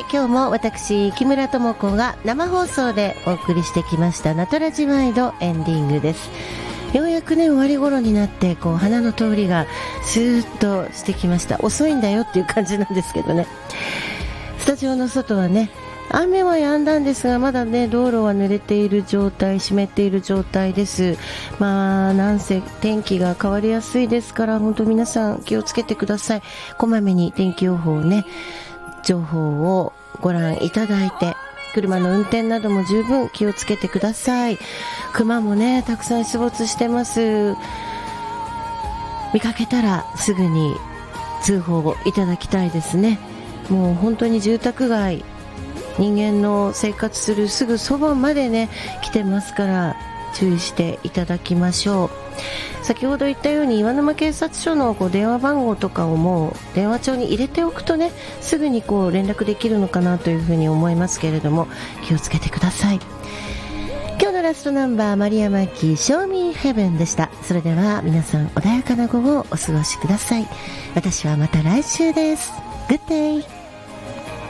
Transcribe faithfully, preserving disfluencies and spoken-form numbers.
今日も私木村智子が生放送でお送りしてきましたナトラジワイドエンディングです。ようやくね終わり頃になってこう花の通りがスーッとしてきました。遅いんだよっていう感じなんですけどね。スタジオの外はね雨は止んだんですがまだね道路は濡れている状態、湿っている状態です。まあなんせ天気が変わりやすいですから本当皆さん気をつけてください。こまめに天気予報ね情報をご覧いただいて車の運転なども十分気をつけてください。熊もねたくさん出没してます。見かけたらすぐに通報をいただきたいですね。もう本当に住宅街人間の生活するすぐそばまでね来てますから注意していただきましょう。先ほど言ったように岩沼警察署のこう電話番号とかをもう電話帳に入れておくとねすぐにこう連絡できるのかなというふうに思いますけれども気をつけてください。今日のラストナンバー丸山紀 Show Me Heaven でした。それでは皆さん穏やかな午後をお過ごしください。私はまた来週です。 Good day。